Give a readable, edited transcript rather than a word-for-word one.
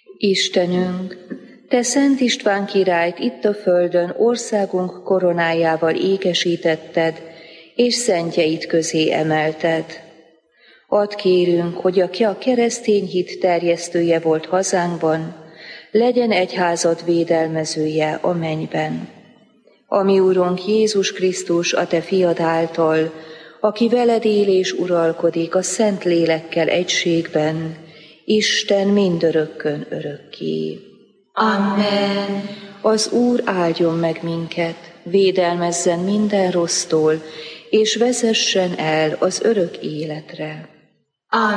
Istenünk, Te Szent István királyt itt a földön országunk koronájával ékesítetted, és szentjeit közé emelted. Add kérünk, hogy aki a keresztény hit terjesztője volt hazánkban, legyen egyházad védelmezője a mennyben. A mi Urunk Jézus Krisztus, a Te fiad által, aki veled él és uralkodik a Szent Lélekkel egységben, Isten mindörökkön örökké. Amen. Az Úr áldjon meg minket, védelmezzen minden rossztól, és vezessen el az örök életre.